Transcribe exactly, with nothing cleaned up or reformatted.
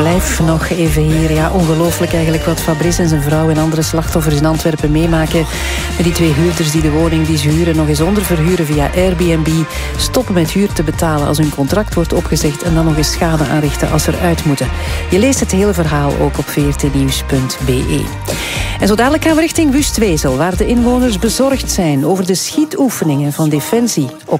blijf nog even hier. Ja, ongelooflijk eigenlijk wat Fabrice en zijn vrouw en andere slachtoffers in Antwerpen meemaken. Met die twee huurders die de woning die ze huren nog eens onderverhuren via Airbnb. Stoppen met huur te betalen als hun contract wordt opgezegd en dan nog eens schade aanrichten als ze eruit moeten. Je leest het hele verhaal ook op v r t nieuws punt b e. En zo dadelijk gaan we richting Wustwezel, waar de inwoners bezorgd zijn over de schietoefeningen van Defensie op